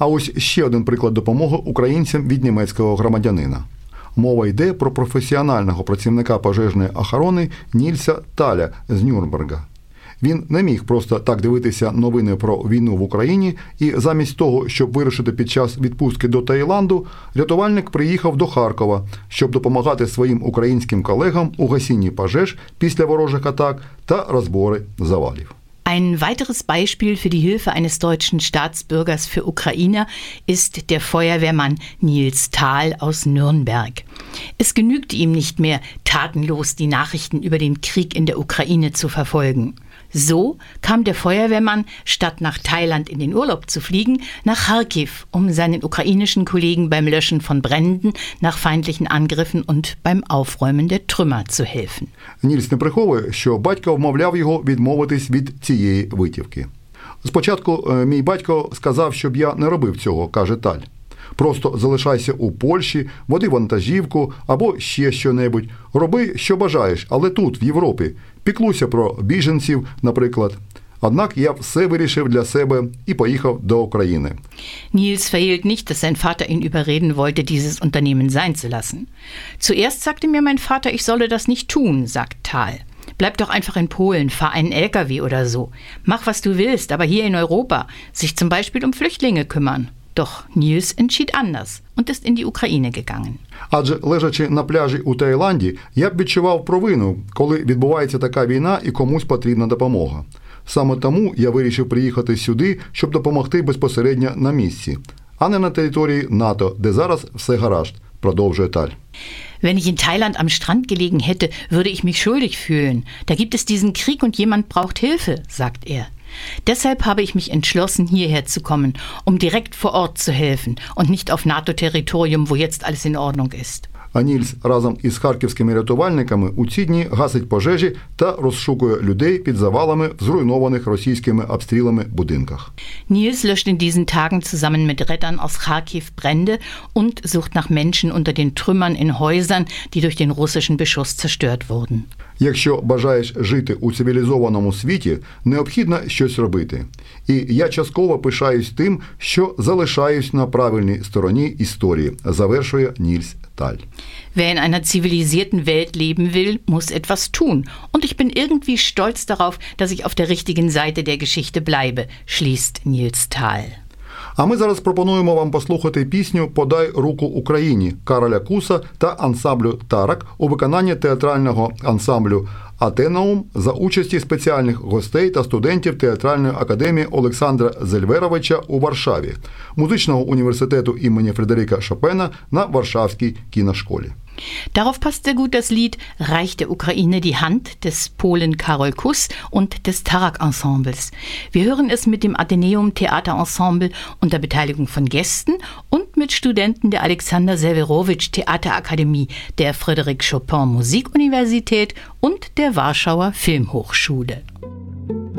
А ось ще один приклад допомоги українцям від німецького громадянина. Мова йде про професіонального працівника пожежної охорони Нільса Таля з Нюрнберга. Він не міг просто так дивитися новини про війну в Україні, і замість того, щоб вирушити під час відпустки до Таїланду, рятувальник приїхав до Харкова, щоб допомагати своїм українським колегам у гасінні пожеж після ворожих атак та розбори завалів. Ein weiteres Beispiel für die Hilfe eines deutschen Staatsbürgers für Ukrainer ist der Feuerwehrmann Nils Thal aus Nürnberg. Es genügte ihm nicht mehr, tatenlos die Nachrichten über den Krieg in der Ukraine zu verfolgen. So kam der Feuerwehrmann, statt nach Thailand in den Urlaub zu fliegen, nach Charkiw, um seinen ukrainischen Kollegen beim Löschen von Bränden nach feindlichen Angriffen und beim Aufräumen der Trümmer zu helfen. Нільс не приховує, що батько вмовляв його відмовитись від цієї витівки. Спочатку мій батько сказав, щоб я не робив цього, каже Таль. Просто залишайся у Польщі, води вантажівку або ще що-небудь. Роби, що бажаєш, але тут, в Європі. Піклуйся про біженців, наприклад. Однак я все вирішив для себе і поїхав до України. Nils verhehlt nicht, dass sein Vater ihn überreden wollte, dieses Unternehmen sein zu lassen. Zuerst sagte mir mein Vater, ich solle das nicht tun, sagt Thal. Bleib doch einfach in Polen, fahr einen LKW oder so. Mach, was du willst, aber hier in Europa. Sich zum Beispiel um Flüchtlinge kümmern. Doch Nils entschied anders und ist in die Ukraine gegangen. Адже, лежачи на пляжі у Таїланді, я б відчував провину, коли відбувається така війна і комусь потрібна допомога. Саме тому я вирішив приїхати сюди, щоб допомогти безпосередньо на місці, а не на території НАТО, де зараз все гаразд, продовжує Таль. Wenn ich in Thailand am Strand gelegen hätte, würde ich mich schuldig fühlen. Da gibt es diesen Krieg und jemand braucht Hilfe, sagt er. Deshalb habe ich mich entschlossen, hierher zu kommen, um direkt vor Ort zu helfen und nicht auf NATO-Territorium, wo jetzt alles in Ordnung ist. А Нільс разом із харківськими рятувальниками у ці дні гасить пожежі та розшукує людей під завалами в зруйнованих російськими обстрілами будинках. Nils löscht in diesen Tagen zusammen mit Rettern aus Charkiw Brände und sucht nach Menschen unter den Trümmern in Häusern, die durch den russischen Beschuss zerstört wurden. Якщо бажаєш жити у цивілізованому світі, необхідно щось робити. І я частково пишаюсь тим, що залишаюсь на правильній стороні історії, завершує Нільс Таль. Wer in einer zivilisierten Welt leben will, muss etwas tun. Und ich bin irgendwie stolz darauf, dass ich auf der richtigen Seite der Geschichte bleibe, schließt Nils Thal. А ми зараз пропонуємо вам послухати пісню «Подай руку Україні» Кароля Куса та ансамблю «Тарак» у виконанні театрального ансамблю «Атенаум» за участі спеціальних гостей та студентів Театральної академії Олександра Зельверовича у Варшаві, музичного університету імені Фредеріка Шопена на Варшавській кіношколі. Darauf passt sehr gut das Lied Reich der Ukraine die Hand des Polen Karol Kuss und des Tarak-Ensembles. Wir hören es mit dem Atheneum Theaterensemble unter Beteiligung von Gästen und mit Studenten der Alexander Severowitsch Theaterakademie, der Frédéric Chopin Musikuniversität und der Warschauer Filmhochschule.